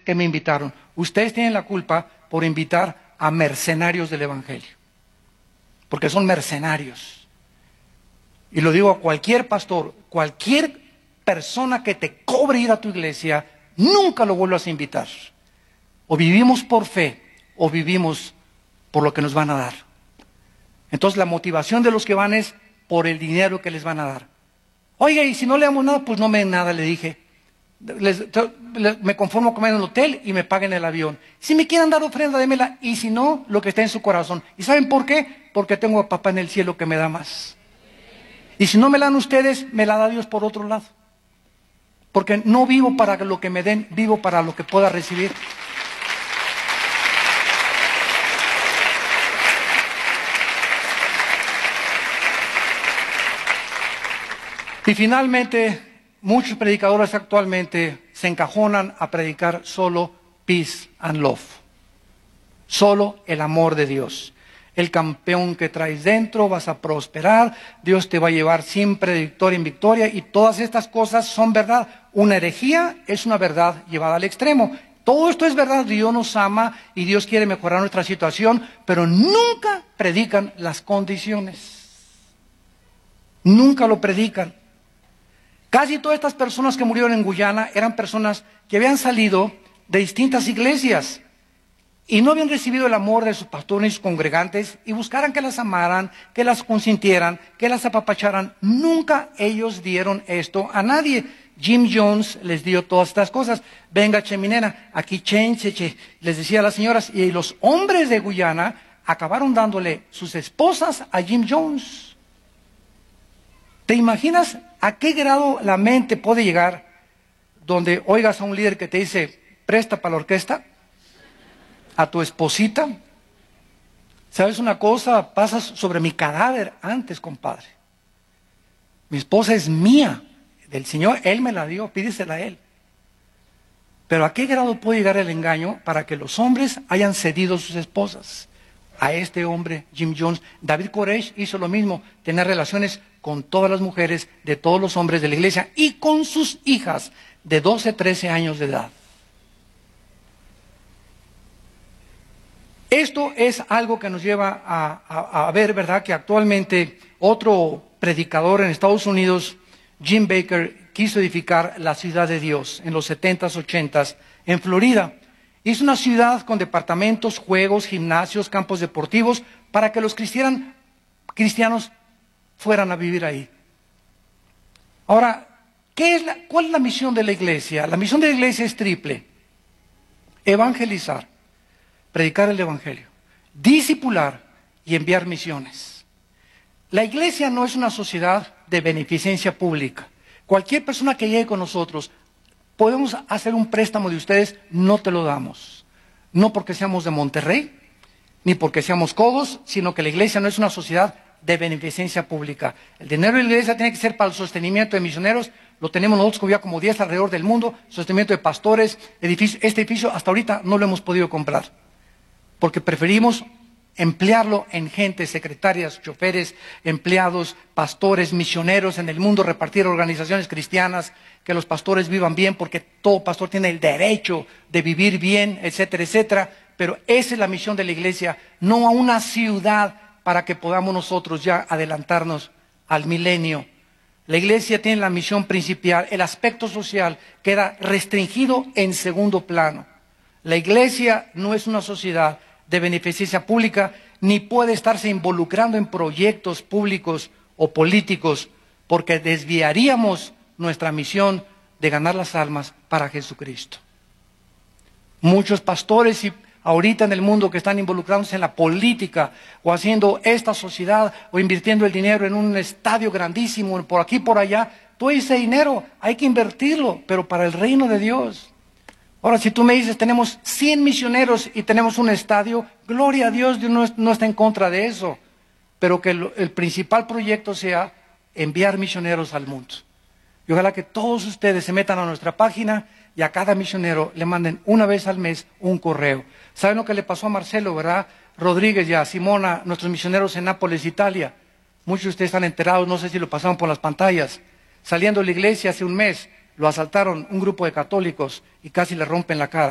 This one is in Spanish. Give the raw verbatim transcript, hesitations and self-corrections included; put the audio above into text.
que me invitaron. Ustedes tienen la culpa por invitar a mercenarios del Evangelio, porque son mercenarios. Y lo digo a cualquier pastor, cualquier persona que te cobre ir a tu iglesia, nunca lo vuelvas a invitar. O vivimos por fe, o vivimos por lo que nos van a dar. Entonces la motivación de los que van es por el dinero que les van a dar. Oiga, y si no le damos nada, pues no me den nada, le dije. Les, les, me conformo a comer en el hotel y me paguen el avión. Si me quieren dar ofrenda, démela, y si no, lo que está en su corazón. ¿Y saben por qué? Porque tengo a papá en el cielo que me da más. Y si no me la dan ustedes, me la da Dios por otro lado. Porque no vivo para lo que me den, vivo para lo que pueda recibir. Y finalmente, muchos predicadores actualmente se encajonan a predicar solo peace and love. Solo el amor de Dios. El campeón que traes dentro, vas a prosperar, Dios te va a llevar siempre de victoria en victoria, y todas estas cosas son verdad. Una herejía es una verdad llevada al extremo. Todo esto es verdad, Dios nos ama y Dios quiere mejorar nuestra situación, pero nunca predican las condiciones. Nunca lo predican. Casi todas estas personas que murieron en Guyana eran personas que habían salido de distintas iglesias y no habían recibido el amor de sus pastores y sus congregantes, y buscaran que las amaran, que las consintieran, que las apapacharan. Nunca ellos dieron esto a nadie. Jim Jones les dio todas estas cosas. Venga, che, mi nena, aquí chen, che, che, les decía a las señoras. Y los hombres de Guyana acabaron dándole sus esposas a Jim Jones. ¿Te imaginas a qué grado la mente puede llegar donde oigas a un líder que te dice, presta para la orquesta, a tu esposita? ¿Sabes una cosa? Pasas sobre mi cadáver antes, compadre. Mi esposa es mía, del Señor, Él me la dio, pídesela a Él. Pero ¿a qué grado puede llegar el engaño para que los hombres hayan cedido sus esposas? A este hombre, Jim Jones, David Koresh hizo lo mismo, tener relaciones con todas las mujeres de todos los hombres de la iglesia y con sus hijas de doce, trece años de edad. Esto es algo que nos lleva a, a, a ver, ¿verdad?, que actualmente otro predicador en Estados Unidos, Jim Baker, quiso edificar la ciudad de Dios en los setentas, ochentas en Florida. Hizo una ciudad con departamentos, juegos, gimnasios, campos deportivos, para que los cristianos, cristianos fueran a vivir ahí. Ahora, ¿qué es la, ¿cuál es la misión de la iglesia? La misión de la iglesia es triple: evangelizar, predicar el evangelio, discipular y enviar misiones. La iglesia no es una sociedad de beneficencia pública. Cualquier persona que llegue con nosotros, podemos hacer un préstamo de ustedes, no te lo damos. No porque seamos de Monterrey, ni porque seamos codos, sino que la iglesia no es una sociedad de beneficencia pública. El dinero de la iglesia tiene que ser para el sostenimiento de misioneros. Lo tenemos nosotros, como ya como diez alrededor del mundo, sostenimiento de pastores, edificio. Este edificio hasta ahorita no lo hemos podido comprar, porque preferimos emplearlo en gente, secretarias, choferes, empleados, pastores, misioneros en el mundo, repartir organizaciones cristianas, que los pastores vivan bien, porque todo pastor tiene el derecho de vivir bien, etcétera, etcétera. Pero esa es la misión de la iglesia, no a una ciudad para que podamos nosotros ya adelantarnos al milenio. La iglesia tiene la misión principal, el aspecto social queda restringido en segundo plano. La iglesia no es una sociedad de beneficencia pública, ni puede estarse involucrando en proyectos públicos o políticos, porque desviaríamos nuestra misión de ganar las almas para Jesucristo. Muchos pastores y ahorita en el mundo que están involucrándose en la política o haciendo esta sociedad o invirtiendo el dinero en un estadio grandísimo por aquí por allá, todo ese dinero hay que invertirlo, pero para el reino de Dios. Ahora, si tú me dices, tenemos cien misioneros y tenemos un estadio, gloria a Dios, Dios no, no está en contra de eso. Pero que el, el principal proyecto sea enviar misioneros al mundo. Y ojalá que todos ustedes se metan a nuestra página y a cada misionero le manden una vez al mes un correo. ¿Saben lo que le pasó a Marcelo, verdad? Rodríguez y a Simona, nuestros misioneros en Nápoles, Italia. Muchos de ustedes están enterados, no sé si lo pasaron por las pantallas. Saliendo de la iglesia hace un mes, lo asaltaron un grupo de católicos y casi le rompen la cara.